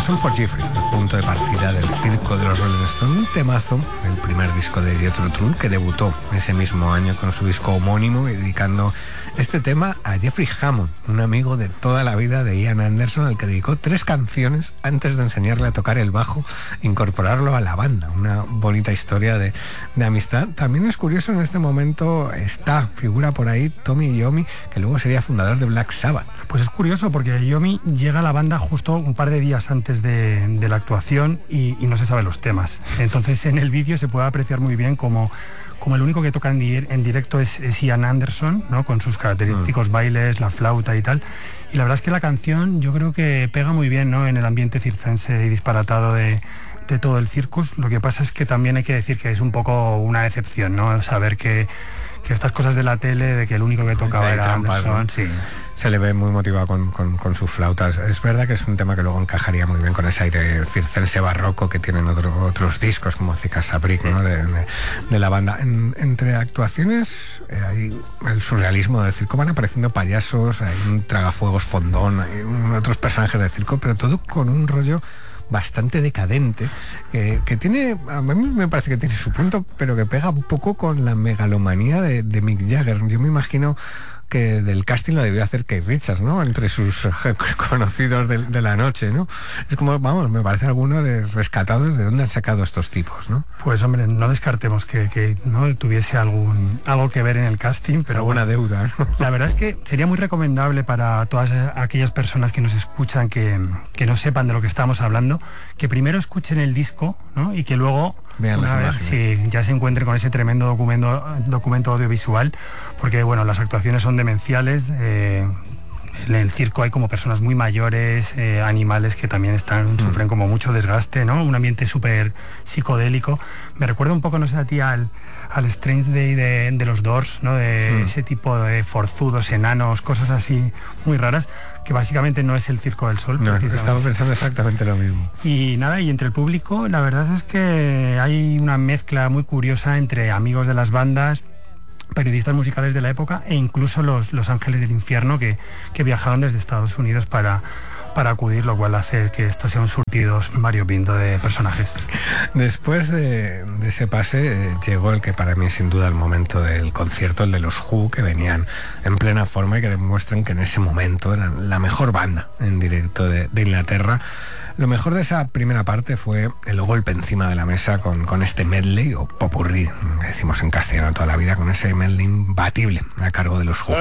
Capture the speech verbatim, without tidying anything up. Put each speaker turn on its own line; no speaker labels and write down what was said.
Reason for Jeffrey, el punto de partida del circo de los Rolling Stones, un temazo, el primer disco de Jethro Tull, que debutó ese mismo año con su disco homónimo, dedicando este tema a Jeffrey Hammond, un amigo de toda la vida de Ian Anderson, al que dedicó tres canciones antes de enseñarle a tocar el bajo, incorporarlo a la banda. Una bonita historia de, de amistad. También es curioso, en este momento está, figura por ahí Tommy Iommi, que luego sería fundador de Black Sabbath.
Pues es curioso porque Iommi llega a la banda justo un par de días antes de, de la actuación y, y no se sabe los temas. Entonces en el vídeo se puede apreciar muy bien como, como el único que toca en, di en directo es, es Ian Anderson, ¿no? Con sus característicos mm. bailes, la flauta y tal. Y la verdad es que la canción yo creo que pega muy bien, ¿no? En el ambiente circense y disparatado de, de todo el circus. Lo que pasa es que también hay que decir que es un poco una decepción, ¿no? Saber que, que estas cosas de la tele, de que el único que tocaba era trampas, Anderson, ¿no? Sí.
Se le ve muy motivado con, con, con sus flautas. Es verdad que es un tema que luego encajaría muy bien con ese aire circense barroco que tienen otro, otros discos como Cicasabric, ¿no? de, de, de la banda. En, entre actuaciones eh, hay el surrealismo del circo, van apareciendo payasos, hay un tragafuegos fondón, hay un, otros personajes de circo, pero todo con un rollo bastante decadente, que, que tiene, a mí me parece que tiene su punto, pero que pega un poco con la megalomanía de, de Mick Jagger. Yo me imagino que del casting lo debió hacer Keith Richards, ¿no? Entre sus eh, conocidos de, de la noche, ¿no? Es como, vamos, me parece alguno de rescatados de dónde han sacado estos tipos, ¿no?
Pues hombre, no descartemos que, que no tuviese algún algo que ver en el casting, pero
alguna bueno, deuda, ¿no?
La verdad es que sería muy recomendable para todas aquellas personas que nos escuchan que, que no sepan de lo que estamos hablando, que primero escuchen el disco, ¿no? Y que luego
vean las
vez, sí, ya se encuentren con ese tremendo documento, documento audiovisual, porque bueno, las actuaciones son demenciales. Eh, en el circo hay como personas muy mayores, eh, animales que también están mm. sufren como mucho desgaste, ¿no? Un ambiente súper psicodélico. Me recuerda un poco, no sé a ti, al, al Strange Day de, de los Doors, ¿no? De mm. ese tipo de forzudos, enanos, cosas así muy raras, que básicamente no es el Circo del Sol.
No, estamos pensando exactamente lo mismo.
Y nada, y entre el público, la verdad es que hay una mezcla muy curiosa entre amigos de las bandas, periodistas musicales de la época e incluso los, los Ángeles del Infierno que, que viajaron desde Estados Unidos para, para acudir, lo cual hace que esto sea un surtido variopinto de personajes.
Después de, de ese pase eh, llegó el que para mí es sin duda el momento del concierto, el de los Who, que venían en plena forma y que demuestran que en ese momento eran la mejor banda en directo de, de Inglaterra. Lo mejor de esa primera parte fue el golpe encima de la mesa con, con este medley, o popurrí, decimos en castellano toda la vida, con ese medley imbatible a cargo de los Who.